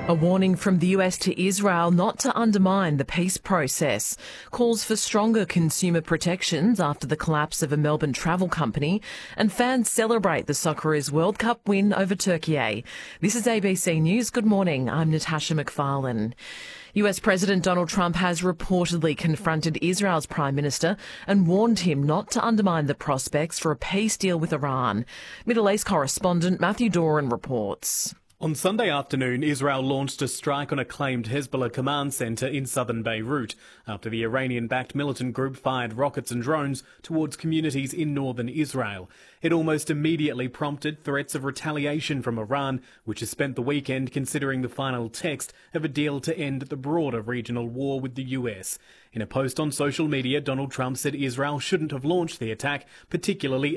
A warning from the US to Israel not to undermine the peace process. Calls for stronger consumer protections after the collapse of a Melbourne travel company. And fans celebrate the Socceroos World Cup win over Turkey. This is ABC News. Good morning. I'm Natasha McFarlane. US President Donald Trump has reportedly confronted Israel's Prime Minister and warned him not to undermine the prospects for a peace deal with Iran. Middle East correspondent Matthew Doran reports. On Sunday afternoon, Israel launched a strike on a claimed Hezbollah command centre in southern Beirut after the Iranian-backed militant group fired rockets and drones towards communities in northern Israel. It almost immediately prompted threats of retaliation from Iran, which has spent the weekend considering the final text of a deal to end the broader regional war with the US. In a post on social media, Donald Trump said Israel shouldn't have launched the attack, particularly